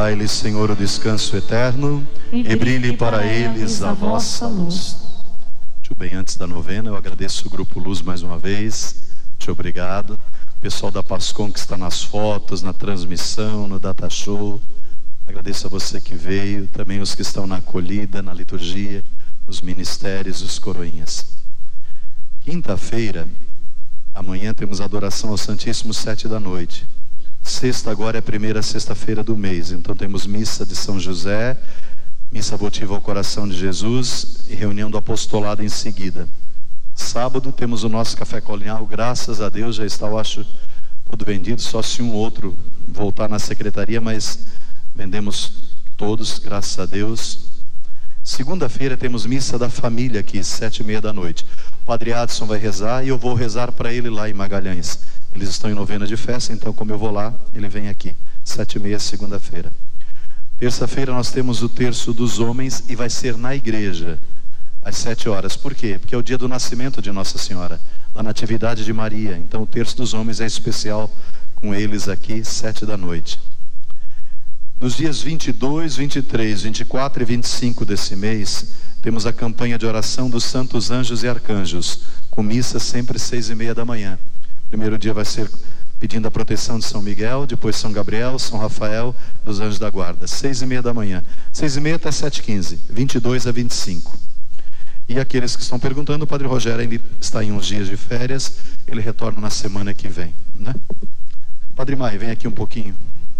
Dai-lhes, Senhor, o descanso eterno e brilhe para eles a vossa luz. Muito bem, antes da novena, eu agradeço o Grupo Luz mais uma vez. Muito obrigado. O pessoal da Pascom que está nas fotos, na transmissão, no Data Show. Agradeço a você que veio, também os que estão na acolhida, na liturgia, os ministérios, os coroinhas. Quinta-feira, amanhã temos adoração ao Santíssimo 7h. Sexta agora é a primeira sexta-feira do mês, então temos missa de São José, missa votiva ao coração de Jesus e reunião do apostolado em seguida. Sábado temos o nosso café colonial, graças a Deus já está, eu acho, todo vendido, só se um outro voltar na secretaria, mas vendemos todos, graças a Deus. Segunda-feira temos missa da família aqui, 7h30. O Padre Adson vai rezar e eu vou rezar para ele lá em Magalhães. Eles estão em novena de festa, então como eu vou lá, ele vem aqui, 7h30, segunda-feira. Terça-feira nós temos o terço dos homens e vai ser na igreja, às 7h. Por quê? Porque é o dia do nascimento de Nossa Senhora, da Natividade de Maria. Então o terço dos homens é especial com eles aqui, 7h. Nos dias 22, 23, 24 e 25 desse mês, temos a campanha de oração dos Santos Anjos e Arcanjos, com missa sempre 6h30. Primeiro dia vai ser pedindo a proteção de São Miguel, depois São Gabriel, São Rafael, dos Anjos da Guarda, 6h30. 6h30 até 7h15, 22 a 25. E aqueles que estão perguntando, o Padre Rogério ainda está em uns dias de férias, ele retorna na semana que vem, né? Padre Mai, vem aqui um pouquinho.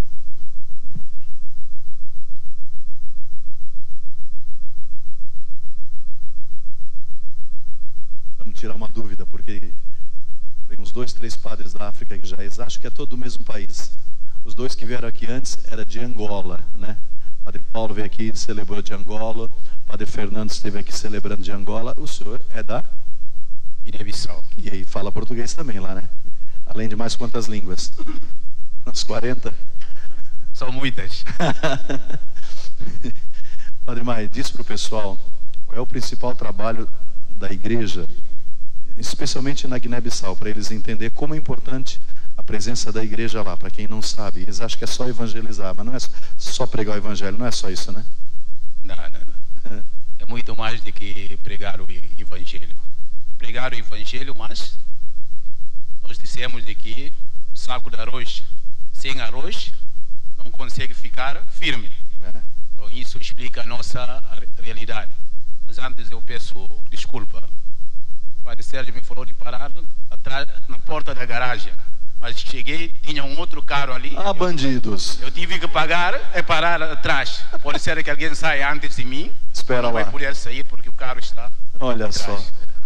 Vamos tirar uma dúvida, porque tem uns 2, 3 padres da África que já acho que é todo do mesmo país. Os 2 que vieram aqui antes era de Angola, né? Padre Paulo veio aqui e celebrou de Angola. Padre Fernando esteve aqui celebrando de Angola. O senhor é da Guiné-Bissau. E aí fala português também lá, né? Além de mais quantas línguas? Uns 40? São muitas. Padre Mai, diz para o pessoal qual é o principal trabalho da igreja, especialmente na Guiné-Bissau, para eles entenderem como é importante a presença da igreja lá. Para quem não sabe, eles acham que é só evangelizar, mas não é só pregar o evangelho, não é só isso, né? Não. É muito mais do que pregar o evangelho. Pregar o evangelho, mas nós dissemos de que saco de arroz sem arroz não consegue ficar firme. Então isso explica a nossa realidade. Mas antes eu peço desculpa. O Padre Sérgio me falou de parar atrás, na porta da garagem. Mas cheguei, tinha um outro carro ali. Ah, bandidos. Eu tive que parar atrás. Pode ser que alguém saia antes de mim. Espera não lá. Não vai poder sair porque o carro está. Olha atrás. Só.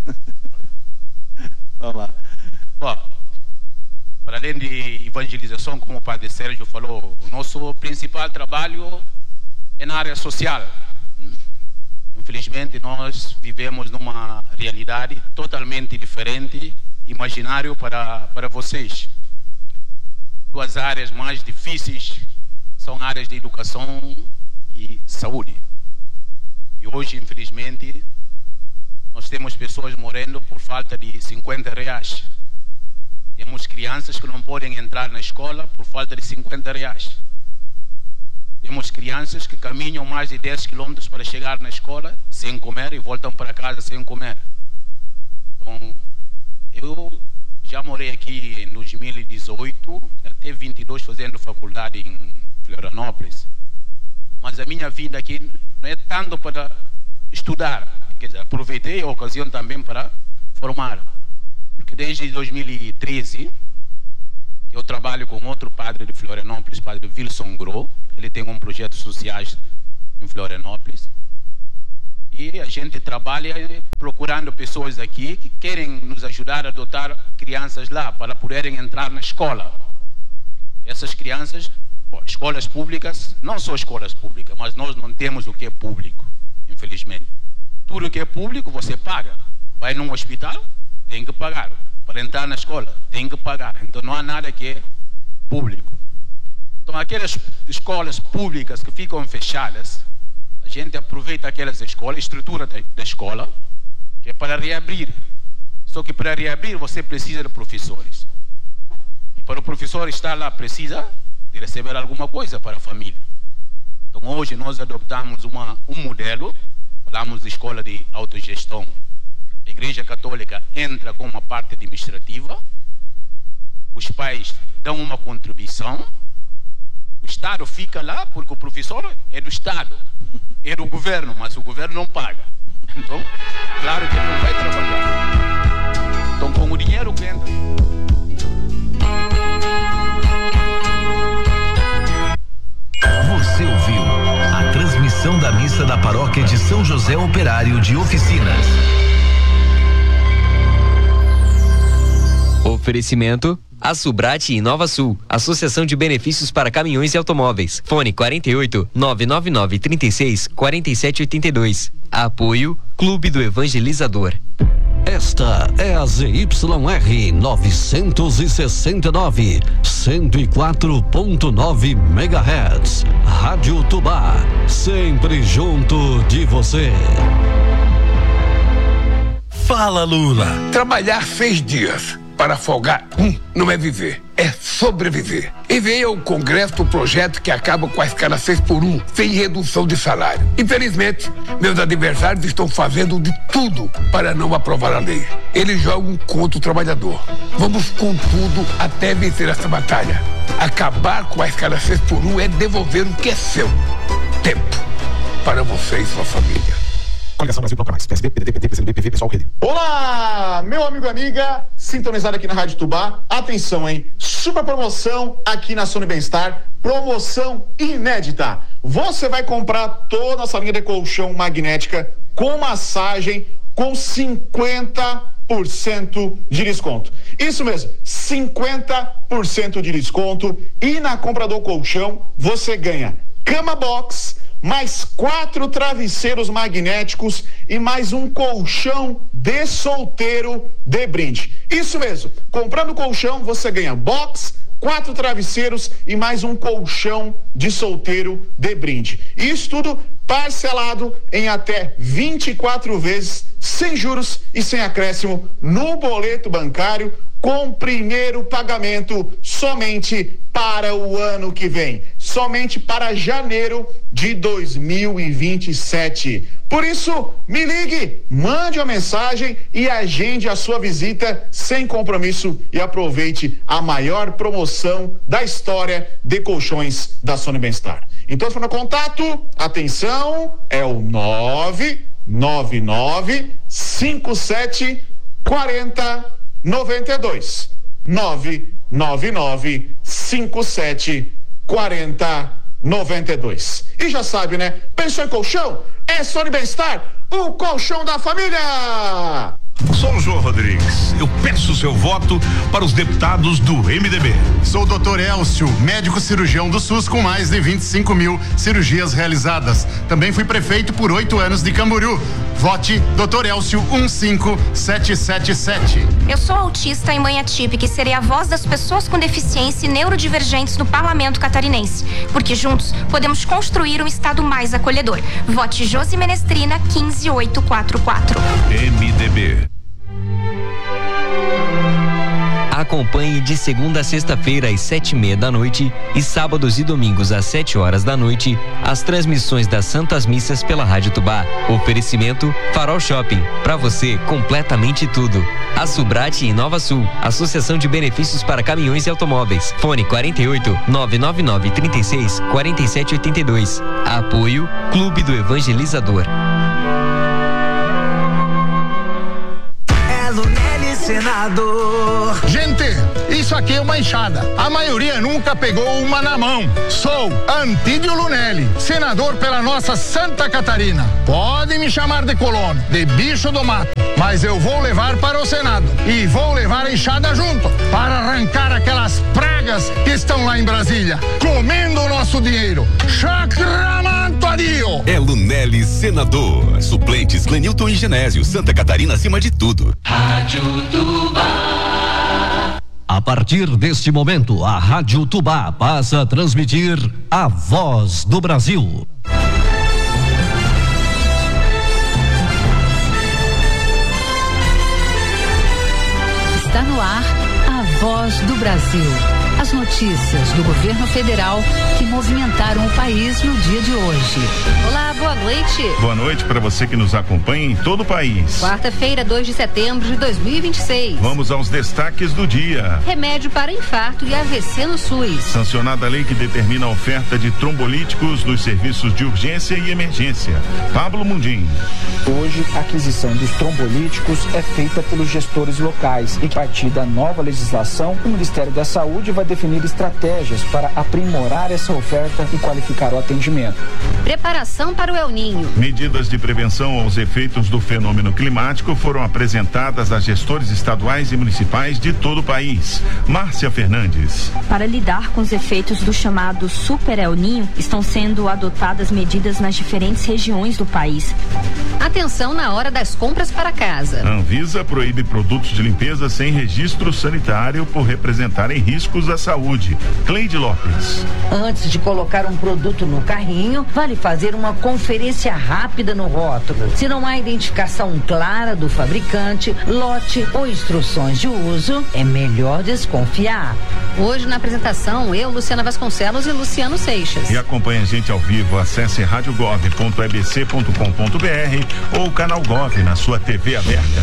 Vamos lá. Bom, para além de evangelização, como o Padre Sérgio falou, o nosso principal trabalho é na área social. Infelizmente, nós vivemos numa realidade totalmente diferente, imaginário para vocês. 2 áreas mais difíceis são áreas de educação e saúde. E hoje, infelizmente, nós temos pessoas morrendo por falta de R$50. Temos crianças que não podem entrar na escola por falta de R$50. Temos crianças que caminham mais de 10 quilômetros para chegar na escola sem comer e voltam para casa sem comer. Então, eu já morei aqui em 2018, até 22 fazendo faculdade em Florianópolis. Mas a minha vinda aqui não é tanto para estudar, quer dizer, aproveitei a ocasião também para formar. Porque desde 2013 eu trabalho com outro padre de Florianópolis, Padre Wilson Gro. Ele tem um projeto sociais em Florianópolis. E a gente trabalha procurando pessoas aqui que querem nos ajudar a adotar crianças lá para poderem entrar na escola. Essas crianças, escolas públicas, não só escolas públicas, mas nós não temos o que é público, infelizmente. Tudo que é público você paga. Vai num hospital, tem que pagar. Para entrar na escola, tem que pagar. Então não há nada que é público. Então aquelas escolas públicas que ficam fechadas, a gente aproveita aquelas escolas, a estrutura da escola, que é para reabrir. Só que para reabrir você precisa de professores. E para o professor estar lá precisa de receber alguma coisa para a família. Então hoje nós adotamos um modelo, falamos de escola de autogestão. A Igreja Católica entra com uma parte administrativa, os pais dão uma contribuição, o Estado fica lá porque o professor é do Estado, é do governo, mas o governo não paga. Então, claro que ele não vai trabalhar. Então, com o dinheiro que entra... Você ouviu a transmissão da missa da paróquia de São José Operário de Oficinas. Oferecimento Assubrate e Nova Sul, Associação de Benefícios para Caminhões e Automóveis. Fone 48 999 36 47 82. Apoio Clube do Evangelizador. Esta é a ZYR 969, 104.9 MHz. Rádio Tubá, sempre junto de você. Fala, Lula. Trabalhar 6 dias para folgar não é viver, é sobreviver. Enviei ao Congresso o projeto que acaba com a escala 6x1, sem redução de salário. Infelizmente, meus adversários estão fazendo de tudo para não aprovar a lei. Eles jogam contra o trabalhador. Vamos com tudo até vencer essa batalha. Acabar com a escala 6x1 é devolver o que é seu. Tempo para você e sua família. Coligação Brasil Bloco Mais, PSB, PDT, PT, PCdoB, PV, Pessoal, Rede. Olá, meu amigo e amiga, sintonizado aqui na Rádio Tubá. Atenção, hein? Super promoção aqui na Sony Bem-Estar, promoção inédita. Você vai comprar toda a nossa linha de colchão magnética com massagem com 50% de desconto. Isso mesmo, 50% de desconto. E na compra do colchão, você ganha cama box, mais 4 travesseiros magnéticos e mais um colchão de solteiro de brinde. Isso mesmo, comprando colchão você ganha box, 4 travesseiros e mais um colchão de solteiro de brinde. Isso tudo parcelado em até 24 vezes, sem juros e sem acréscimo no boleto bancário, com primeiro pagamento somente para o ano que vem, somente para janeiro de 2027. Por isso, me ligue, mande uma mensagem e agende a sua visita sem compromisso e aproveite a maior promoção da história de colchões da Sony Bem-Estar. Então, se for no contato, atenção, é o 999 57 40 92 999 57 40 92. E já sabe, né? Pensou em colchão? É Sony Bem-Estar, o colchão da família! Sou o João Rodrigues. Eu peço seu voto para os deputados do MDB. Sou o Dr. Elcio, médico cirurgião do SUS com mais de 25 mil cirurgias realizadas. Também fui prefeito por 8 anos de Camboriú. Vote Dr. Elcio 15777. Eu sou autista e mãe atípica e serei a voz das pessoas com deficiência e neurodivergentes no Parlamento Catarinense. Porque juntos podemos construir um estado mais acolhedor. Vote Josi Menestrina 15844. MDB. Acompanhe de segunda a sexta-feira às 7:30 da noite e sábados e domingos às 7 horas da noite as transmissões das Santas Missas pela Rádio Tubá. Oferecimento Farol Shopping, pra você completamente tudo. Assubrate e Nova Sul, Associação de Benefícios para Caminhões e Automóveis. Fone 48 999 36 47 82. Apoio Clube do Evangelizador. Senador. Gente, isso aqui é uma enxada. A maioria nunca pegou uma na mão. Sou Antídio Lunelli, senador pela nossa Santa Catarina. Podem me chamar de colono, de bicho do mato, mas eu vou levar para o Senado e vou levar a enxada junto para arrancar aquelas pragas que estão lá em Brasília, comendo o nosso dinheiro. Chacramantoadio. É Lunelli, senador. Suplentes Clenilton e Genésio. Santa Catarina acima de tudo. Rádio Tubá. A partir deste momento, a Rádio Tubá passa a transmitir a Voz do Brasil. Está no ar a Voz do Brasil. As notícias do governo federal que movimentaram o país no dia de hoje. Olá, boa noite. Boa noite para você que nos acompanha em todo o país. Quarta-feira, 2 de setembro de 2026. Vamos aos destaques do dia. Remédio para infarto e AVC no SUS. Sancionada a lei que determina a oferta de trombolíticos nos serviços de urgência e emergência. Pablo Mundim. Hoje, a aquisição dos trombolíticos é feita pelos gestores locais e, a partir da nova legislação, o Ministério da Saúde vai definir estratégias para aprimorar essa oferta e qualificar o atendimento. Preparação para o El Ninho. Medidas de prevenção aos efeitos do fenômeno climático foram apresentadas a gestores estaduais e municipais de todo o país. Márcia Fernandes. Para lidar com os efeitos do chamado Super El Ninho, estão sendo adotadas medidas nas diferentes regiões do país. Atenção na hora das compras para casa. A Anvisa proíbe produtos de limpeza sem registro sanitário por representarem riscos à saúde. Cleide Lopes. Antes de colocar um produto no carrinho, vale fazer uma conferência rápida no rótulo. Se não há identificação clara do fabricante, lote ou instruções de uso, é melhor desconfiar. Hoje na apresentação, eu, Luciana Vasconcelos e Luciano Seixas. E acompanhe a gente ao vivo, acesse radiogov.ebc.com.br ou canal Gov na sua TV aberta.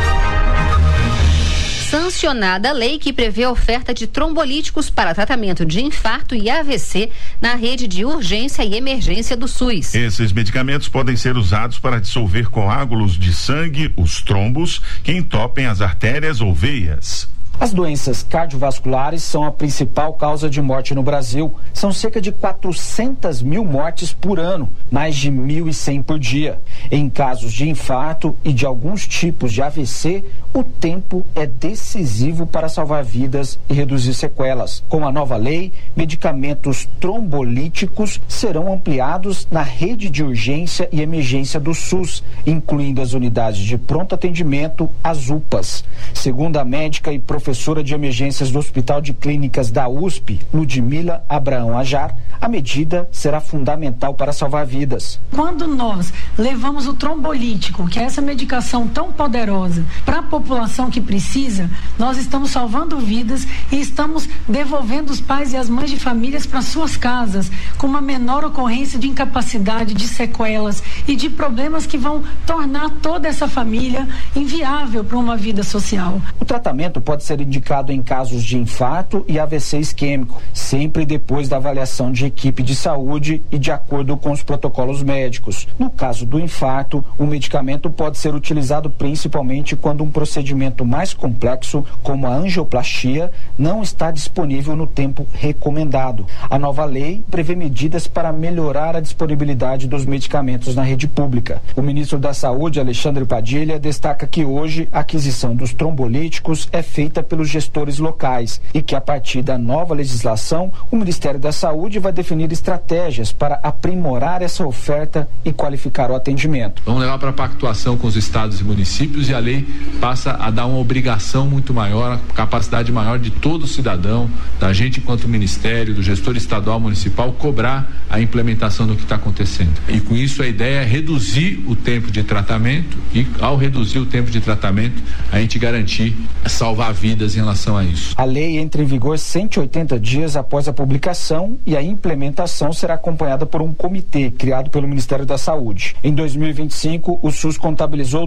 Sancionada a lei que prevê a oferta de trombolíticos para tratamento de infarto e AVC na rede de urgência e emergência do SUS. Esses medicamentos podem ser usados para dissolver coágulos de sangue, os trombos, que entopem as artérias ou veias. As doenças cardiovasculares são a principal causa de morte no Brasil. São cerca de 400 mil mortes por ano, mais de 1.100 por dia. Em casos de infarto e de alguns tipos de AVC, o tempo é decisivo para salvar vidas e reduzir sequelas. Com a nova lei, medicamentos trombolíticos serão ampliados na rede de urgência e emergência do SUS, incluindo as unidades de pronto atendimento, as UPAs. Segundo a médica e professora de emergências do Hospital de Clínicas da USP, Ludmila Abraão Ajar, a medida será fundamental para salvar vidas. Quando nós levamos o trombolítico, que é essa medicação tão poderosa, para a população que precisa, nós estamos salvando vidas e estamos devolvendo os pais e as mães de famílias para suas casas, com uma menor ocorrência de incapacidade, de sequelas e de problemas que vão tornar toda essa família inviável para uma vida social. O tratamento pode ser indicado em casos de infarto e AVC isquêmico, sempre depois da avaliação de equipe de saúde e de acordo com os protocolos médicos. No caso do infarto, o medicamento pode ser utilizado principalmente quando um procedimento mais complexo, como a angioplastia, não está disponível no tempo recomendado. A nova lei prevê medidas para melhorar a disponibilidade dos medicamentos na rede pública. O ministro da Saúde, Alexandre Padilha, destaca que hoje a aquisição dos trombolíticos é feita pelos gestores locais e que, a partir da nova legislação, o Ministério da Saúde vai definir estratégias para aprimorar essa oferta e qualificar o atendimento. Vamos levar para a pactuação com os estados e municípios e a lei passa a dar uma obrigação muito maior, capacidade maior de todo cidadão, da gente enquanto ministério, do gestor estadual, municipal, cobrar a implementação do que está acontecendo. E com isso a ideia é reduzir o tempo de tratamento e, ao reduzir o tempo de tratamento, a gente garantir salvar vidas em relação a isso. A lei entra em vigor 180 dias após a publicação e a implementação será acompanhada por um comitê criado pelo Ministério da Saúde. Em 2025, o SUS contabilizou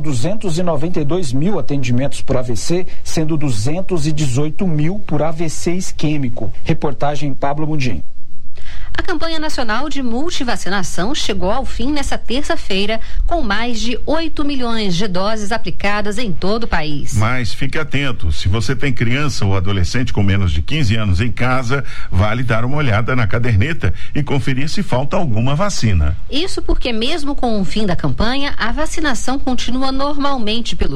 292 mil atendimentos por AVC, sendo 218 mil por AVC isquêmico. Reportagem Pablo Mundim. A campanha nacional de multivacinação chegou ao fim nesta terça-feira, com mais de 8 milhões de doses aplicadas em todo o país. Mas fique atento, se você tem criança ou adolescente com menos de 15 anos em casa, vale dar uma olhada na caderneta e conferir se falta alguma vacina. Isso porque mesmo com o fim da campanha, a vacinação continua normalmente pelo